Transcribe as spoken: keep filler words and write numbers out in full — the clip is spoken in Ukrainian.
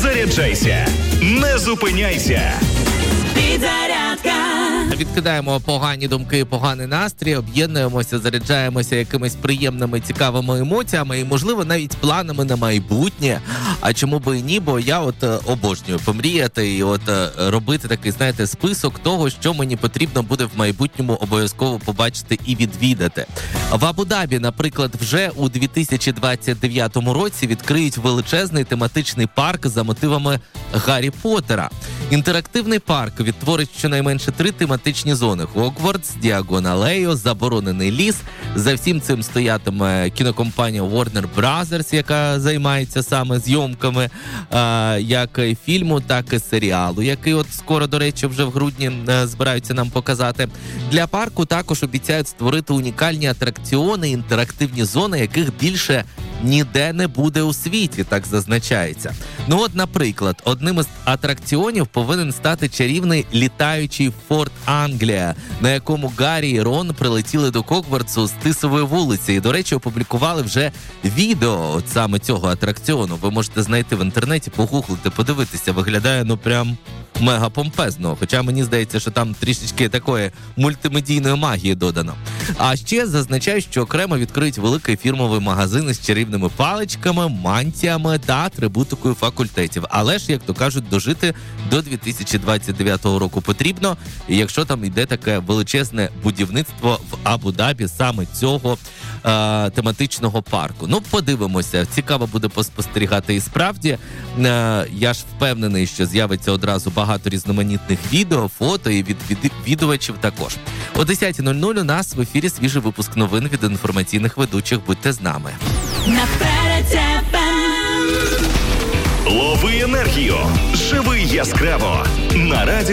Заряджайся, не зупиняйся. Підзарядка. Відкидаємо погані думки, поганий настрій, об'єднуємося, заряджаємося якимись приємними, цікавими емоціями і, можливо, навіть планами на майбутнє. А чому би і ні, бо я от е, обожнюю помріяти і от е, робити такий, знаєте, список того, що мені потрібно буде в майбутньому обов'язково побачити і відвідати. В Абу-Дабі, наприклад, вже у дві тисячі двадцять дев'ятому році відкриють величезний тематичний парк за мотивами Гаррі Поттера. Інтерактивний парк відтворить щонайменше три тематичні зони: Хогвартс, Діагоналею, Заборонений ліс. За всім цим стоятиме кінокомпанія Warner Brothers, яка займається саме зйомками е, як фільму, так і серіалу, який от скоро, до речі, вже в грудні е, збираються нам показати. Для парку також обіцяють створити унікальні атракціони, інтерактивні зони, яких більше ніде не буде у світі, так зазначається. Ну от, наприклад, одним із атракціонів повинен стати чарівний літаючий Форт Англія, на якому Гаррі і Рон прилетіли до Хогвартсу з Тисової вулиці. І, до речі, опублікували вже відео от саме цього атракціону. Ви можете знайти в інтернеті, погуглити, подивитися. Виглядає, ну, прям мега помпезно. Хоча мені здається, що там трішечки такої мультимедійної магії додано. А ще зазначаю, що окремо відкриють великий фірмовий магазин із чарівними паличками, мантіями та атрибутикою факультетів. Але ж, як то кажуть, дожити до дві тисячі двадцять дев'ятого року потрібно, і якщо там йде таке величезне будівництво в Абу-Дабі саме цього е, тематичного парку. Ну, подивимося. Цікаво буде поспостерігати і справді. Е, я ж впевнений, що з'явиться одразу багато різноманітних відео, фото і від відвідувачів також. О десята нуль нуль у нас в ефірі свіжий випуск новин від інформаційних ведучих. Будьте з нами. Лови енергію. Живи яскраво. На радіо